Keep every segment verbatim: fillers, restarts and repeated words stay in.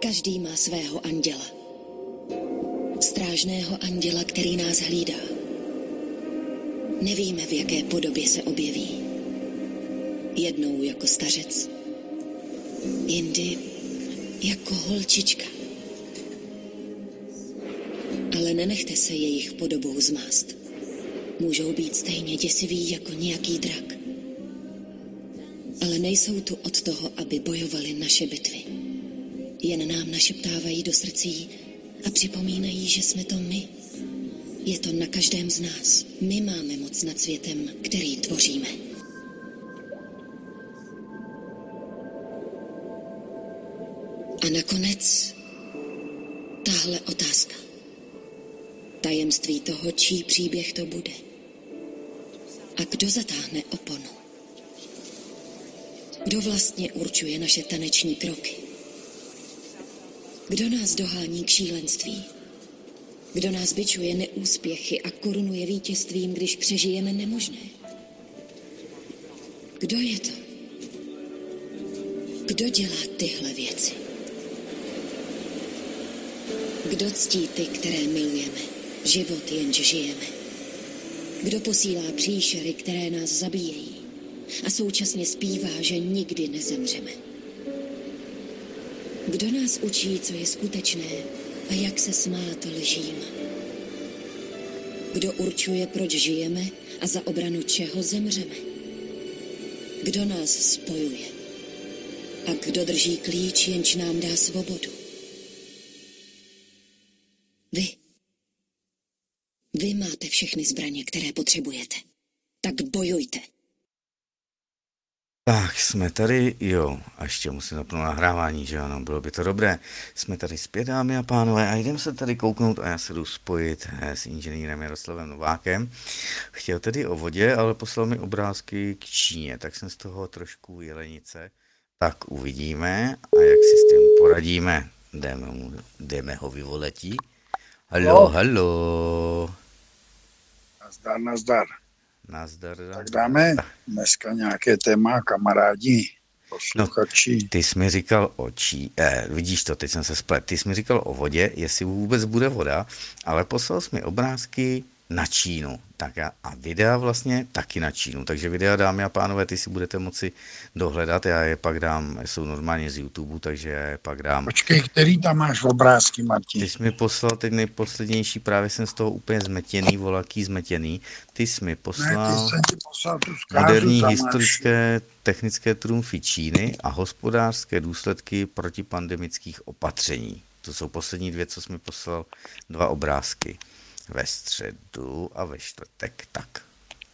Každý má svého anděla. Strážného anděla, který nás hlídá. Nevíme, v jaké podobě se objeví. Jednou jako stařec, jindy jako holčička. Ale nenechte se jejich podobou zmást. Můžou být stejně děsiví jako nějaký drak. Ale nejsou tu od toho, aby bojovali naše bitvy. Jen nám našeptávají do srdcí a připomínají, že jsme to my. Je to na každém z nás. My máme moc nad světem, který tvoříme. A nakonec tahle otázka. Tajemství toho, čí příběh to bude. A kdo zatáhne oponu? Kdo vlastně určuje naše taneční kroky? Kdo nás dohání k šílenství? Kdo nás bičuje neúspěchy a korunuje vítězstvím, když přežijeme nemožné? Kdo je to? Kdo dělá tyhle věci? Kdo ctí ty, které milujeme? Život jenž žijeme. Kdo posílá příšery, které nás zabíjejí a současně zpívá, že nikdy nezemřeme? Kdo nás učí, co je skutečné a jak se smát lžím? Kdo určuje, proč žijeme a za obranu čeho zemřeme? Kdo nás spojuje? A kdo drží klíč, jenž nám dá svobodu? Vy. Vy máte všechny zbraně, které potřebujete. Tak bojujte. Tak, jsme tady, jo, a ještě musím zapnout nahrávání, že ano, bylo by to dobré. Jsme tady zpět, dámy a pánové, a jdem se tady kouknout a já se jdu spojit s inženýrem Jaroslavem Novákem. Chtěl tedy o vodě, ale poslal mi obrázky k Číně, tak jsem z toho trošku jelenice. Tak uvidíme a jak si s tím poradíme. Jdeme, mu, jdeme ho vyvoletí. Halo, halo. Nazdar, nazdar. Nazdar. Tak dáme dneska nějaké téma, kamarádi, posluchači. No, ty jsi mi říkal o čí, eh, vidíš to, teď jsem se splet, ty jsi mi říkal o vodě, jestli vůbec bude voda, ale poslal jsi mi obrázky na Čínu, tak a, a videa vlastně taky na Čínu, takže videa, dámy a pánové, ty si budete moci dohledat, já je pak dám, jsou normálně z YouTube, takže já je pak dám. Počkej, který tam máš obrázky, Martin? Ty jsi mi poslal teď nejposlednější, právě jsem z toho úplně zmetěný, volaký zmetěný, ty jsi mi poslal, ne, ty jsem ti poslal tu zkázu, moderní tam historické technické trumfy Číny a hospodářské důsledky protipandemických opatření. To jsou poslední dvě, co jsi mi poslal, dva obrázky. Ve středu a ve čtvrtek, tak.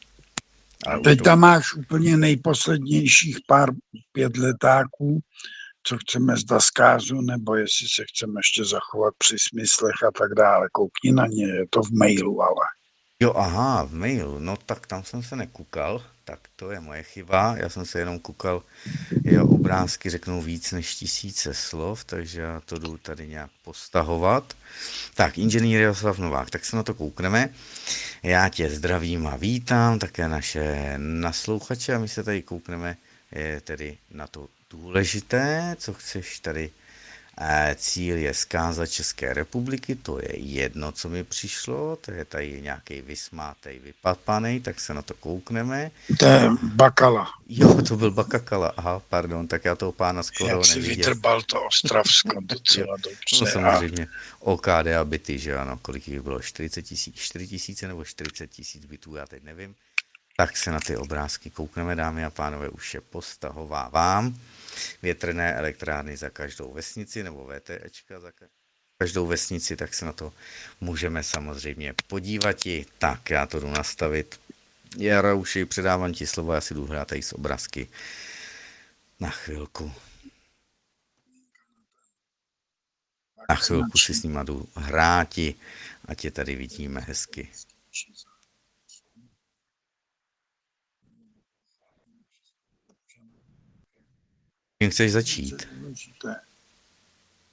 A teď tam máš úplně nejposlednějších pár pětletáků, co chceme zda zkázu, nebo jestli se chceme ještě zachovat při smyslech a tak dále. Koukni na ně, je to v mailu, ale. Jo, aha, v mailu, no tak tam jsem se nekukal, tak to je moje chyba, já jsem se jenom kukal, jeho obrázky řeknou víc než tisíce slov, takže já to jdu tady nějak postahovat. Tak, inženýr Jaroslav Novák, tak se na to koukneme. Já tě zdravím a vítám, také naše naslouchače a my se tady koukneme je tedy na to důležité, co chceš tady. Cíl je zkáza České republiky, to je jedno, co mi přišlo, to je tady nějaký vysmátej, vypapanej, tak se na to koukneme. To je Bakala. Jo, to byl Bakakala, aha, pardon, tak já toho pána skoro Jak neviděl. si vytrbal to Ostravsko docela dobře. No samozřejmě, O K D a byty, že ano, kolik jich bylo, čtyřicet tisíc, čtyři tisíce nebo čtyřicet tisíc bytů, já teď nevím. Tak se na ty obrázky koukneme, dámy a pánové, už je postahovávám. Větrné elektrárny za každou vesnici, nebo VTEčka za každou vesnici, tak se na to můžeme samozřejmě podívat. Tak, já to jdu nastavit. Jara, už předávám ti slovo, já si jdu hrát tady z obrázky na chvilku. Na chvilku si s nima jdu hráti, ať je tady vidíme hezky. Čím chceš začít?